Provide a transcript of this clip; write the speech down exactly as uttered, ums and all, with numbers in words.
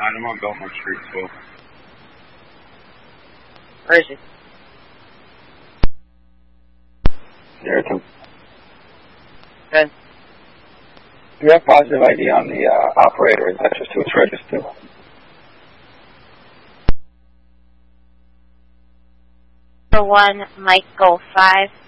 nine, I'm on Belmont Street, so. Where is he? There too. Good. Do you have positive I D on the uh, operator? Is that just who it's registered to? For one, Mike Go five.